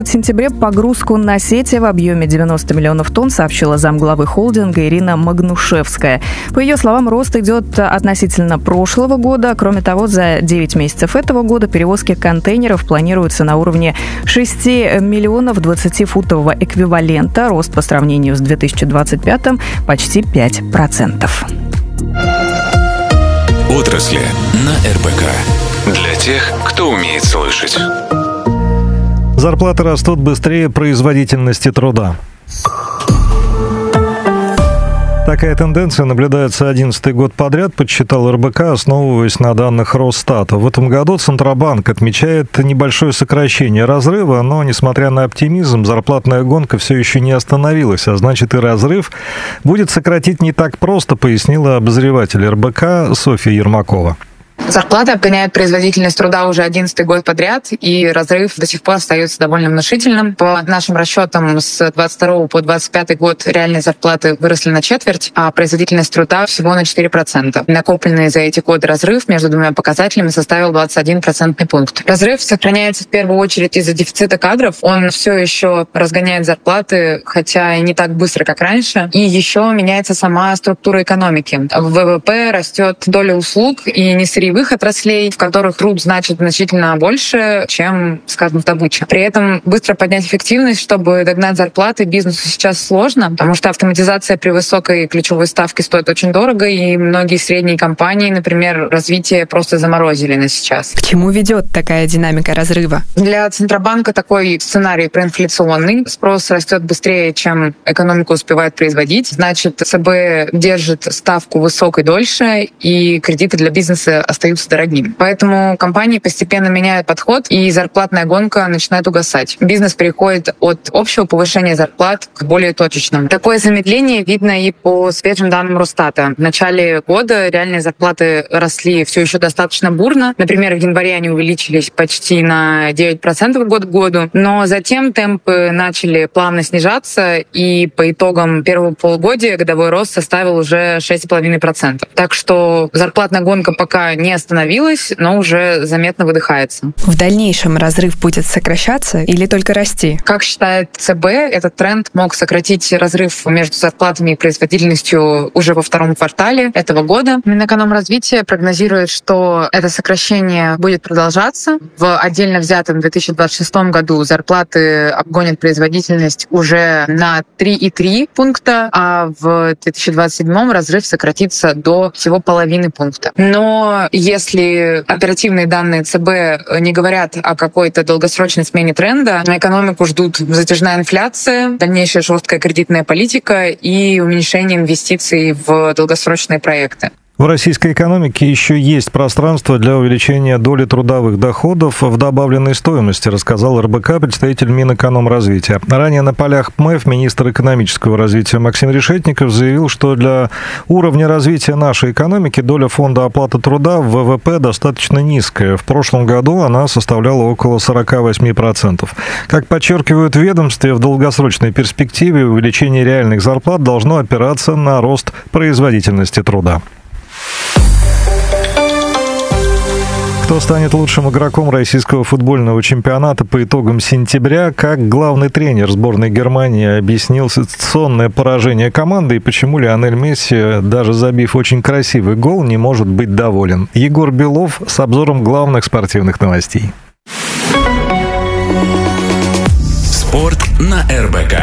В сентябре погрузку на сети в объеме 90 миллионов тонн, сообщила замглавы холдинга Ирина Магнушевская. По ее словам, рост идет относительно прошлого года. Кроме того, за 9 месяцев этого года перевозки контейнеров планируются на уровне 6 миллионов 20-футового эквивалента. Рост по сравнению с 2025-м почти 5%. Отрасли на РБК. Для тех, кто умеет слышать. Зарплаты растут быстрее производительности труда. Такая тенденция наблюдается 11-й год подряд, подсчитал РБК, основываясь на данных Росстата. В этом году Центробанк отмечает небольшое сокращение разрыва, но, несмотря на оптимизм, зарплатная гонка все еще не остановилась, а значит и разрыв будет сократить не так просто, пояснила обозреватель РБК Софья Ермакова. Зарплаты обгоняют производительность труда уже 11-й год подряд, и разрыв до сих пор остается довольно внушительным. По нашим расчетам, с 22 по 25 год реальные зарплаты выросли на четверть, а производительность труда всего на 4%. Накопленный за эти годы разрыв между двумя показателями составил 21 процентный пункт. Разрыв сохраняется в первую очередь из-за дефицита кадров. Он все еще разгоняет зарплаты, хотя и не так быстро, как раньше. И еще меняется сама структура экономики. В ВВП растет доля услуг и несырьевых отраслей, в которых труд значит значительно больше, чем, скажем, добыча. При этом быстро поднять эффективность, чтобы догнать зарплаты, бизнесу сейчас сложно, потому что автоматизация при высокой ключевой ставке стоит очень дорого, и многие средние компании, например, развитие просто заморозили на сейчас. К чему ведет такая динамика разрыва? Для Центробанка такой сценарий проинфляционный. Спрос растет быстрее, чем экономика успевает производить. Значит, ЦБ держит ставку высокой дольше, и кредиты для бизнеса остаются дорогими. Поэтому компании постепенно меняют подход, и зарплатная гонка начинает угасать. Бизнес переходит от общего повышения зарплат к более точечному. Такое замедление видно и по свежим данным Росстата. В начале года реальные зарплаты росли все еще достаточно бурно. Например, в январе они увеличились почти на 9% год к году, но затем темпы начали плавно снижаться, и по итогам первого полугодия годовой рост составил уже 6,5%. Так что зарплатная гонка пока не остановилась, но уже заметно выдыхается. В дальнейшем разрыв будет сокращаться или только расти? Как считает ЦБ, этот тренд мог сократить разрыв между зарплатами и производительностью уже во втором квартале этого года. Минэкономразвитие прогнозирует, что это сокращение будет продолжаться. В отдельно взятом 2026 году зарплаты обгонят производительность уже на 3,3 пункта, а в 2027 разрыв сократится до всего половины пункта. Но если оперативные данные ЦБ не говорят о какой-то долгосрочной смене тренда, на экономику ждут затяжная инфляция, дальнейшая жесткая кредитная политика и уменьшение инвестиций в долгосрочные проекты. В российской экономике еще есть пространство для увеличения доли трудовых доходов в добавленной стоимости, рассказал РБК представитель Минэкономразвития. Ранее на полях ПМЭФ министр экономического развития Максим Решетников заявил, что для уровня развития нашей экономики доля фонда оплаты труда в ВВП достаточно низкая. В прошлом году она составляла около 48%. Как подчеркивают в ведомстве, в долгосрочной перспективе увеличение реальных зарплат должно опираться на рост производительности труда. Кто станет лучшим игроком российского футбольного чемпионата по итогам сентября? Как главный тренер сборной Германии объяснил сенсационное поражение команды и почему Лионель Месси, даже забив очень красивый гол, не может быть доволен? Егор Белов с обзором главных спортивных новостей. Спорт на РБК.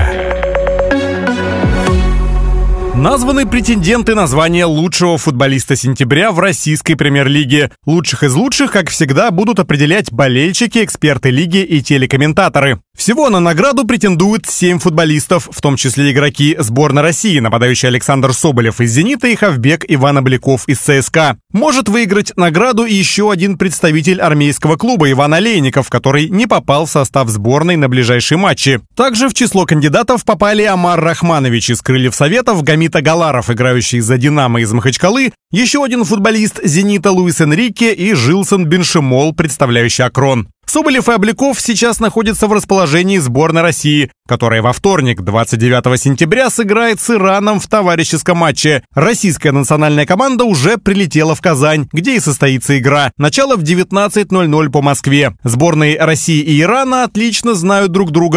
Названы претенденты на звание лучшего футболиста сентября в российской премьер-лиге. Лучших из лучших, как всегда, будут определять болельщики, эксперты лиги и телекомментаторы. Всего на награду претендуют 7 футболистов, в том числе игроки сборной России, нападающий Александр Соболев из «Зенита» и Хавбек Иван Обликов из ЦСКА. Может выиграть награду и еще один представитель армейского клуба Иван Олейников, который не попал в состав сборной на ближайшие матчи. Также в число кандидатов попали Амар Рахманович из «Крыльев Советов», Гамид Никита Галаров, играющий за «Динамо» из Махачкалы, еще один футболист «Зенита» Луис Энрике и Жилсон Беншемол, представляющий «Акрон». Соболев и Обликов сейчас находятся в расположении сборной России, которая во вторник, 29 сентября, сыграет с Ираном в товарищеском матче. Российская национальная команда уже прилетела в Казань, где и состоится игра. Начало в 19:00 по Москве. Сборные России и Ирана отлично знают друг друга